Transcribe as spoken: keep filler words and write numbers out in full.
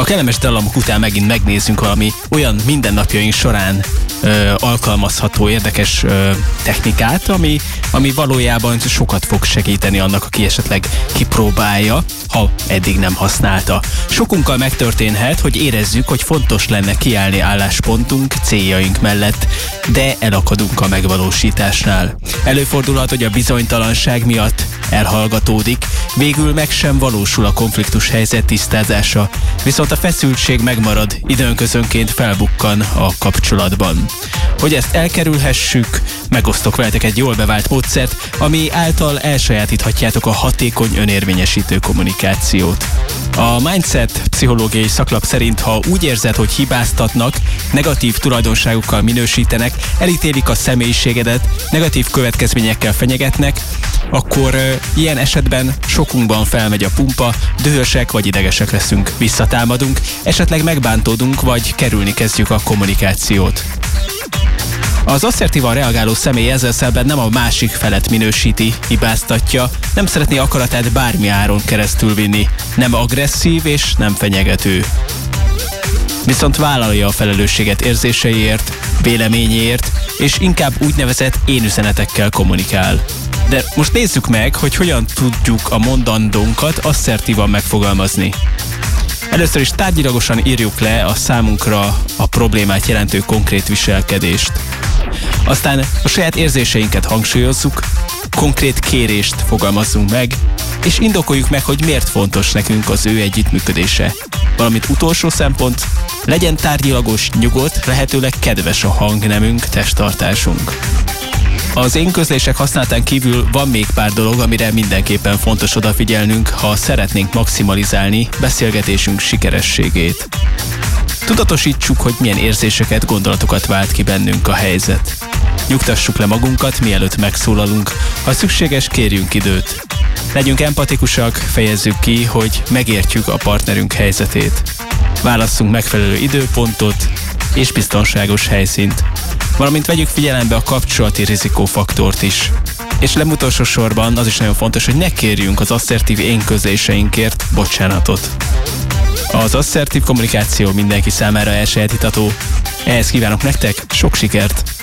A kellemes dallamok után megint megnézzünk valami olyan mindennapjaink során ö, alkalmazható érdekes ö, technikát, ami, ami valójában sokat fog segíteni annak, aki esetleg kipróbálja, ha eddig nem használta. Sokunkkal megtörténhet, hogy érezzük, hogy fontos lenne kiállni álláspontunk, céljaink mellett, de elakadunk a megvalósításnál. Előfordulhat, hogy a bizonytalanság miatt elhallgatódik, végül meg sem valósul a konfliktus helyzet tisztázása, viszont a feszültség megmarad, időnközönként felbukkan a kapcsolatban. Hogy ezt elkerülhessük, megosztok veletek egy jól bevált módszert, ami által elsajátíthatjátok a hatékony önérvényesítő kommunikációt. A Mindset pszichológiai szaklap szerint, ha úgy érzed, hogy hibáztatnak, negatív tulajdonságokkal minősítenek, elítélik a személyiségedet, negatív következményekkel fenyegetnek, akkor uh, ilyen esetben sokunkban felmegy a pumpa, dühösek vagy idegesek leszünk, visszatámadunk, esetleg megbántódunk vagy kerülni kezdjük a kommunikációt. Az asszertívan reagáló személy ezzel szemben nem a másik felet minősíti, hibáztatja, nem szeretné akaratát bármi áron keresztül vinni, nem agresszív és nem fenyegető. Viszont vállalja a felelősséget érzéseiért, véleményéért, és inkább úgynevezett én üzenetekkel kommunikál. De most nézzük meg, hogy hogyan tudjuk a mondandónkat asszertívan megfogalmazni. Először is tárgyilagosan írjuk le a számunkra a problémát jelentő konkrét viselkedést. Aztán a saját érzéseinket hangsúlyozzuk, konkrét kérést fogalmazzunk meg, és indokoljuk meg, hogy miért fontos nekünk az ő együttműködése. Valamint utolsó szempont, legyen tárgyilagos, nyugodt, lehetőleg kedves a hangnemünk, testtartásunk. Az én közlések használatán kívül van még pár dolog, amire mindenképpen fontos odafigyelnünk, ha szeretnénk maximalizálni beszélgetésünk sikerességét. Tudatosítsuk, hogy milyen érzéseket, gondolatokat vált ki bennünk a helyzet. Nyugtassuk le magunkat, mielőtt megszólalunk, ha szükséges, kérjünk időt. Legyünk empatikusak, fejezzük ki, hogy megértjük a partnerünk helyzetét. Válasszunk megfelelő időpontot és biztonságos helyszínt, valamint vegyük figyelembe a kapcsolati rizikófaktort is. És nem utolsó sorban az is nagyon fontos, hogy ne kérjünk az asszertív én közléseinkért bocsánatot. Az asszertív kommunikáció mindenki számára elsajátítható. Ehhez kívánok nektek sok sikert!